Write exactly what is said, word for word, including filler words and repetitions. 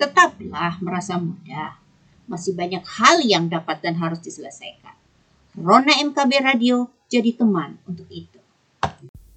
Tetaplah merasa muda. Masih banyak hal yang dapat dan harus diselesaikan. Rona M K B Radio jadi teman untuk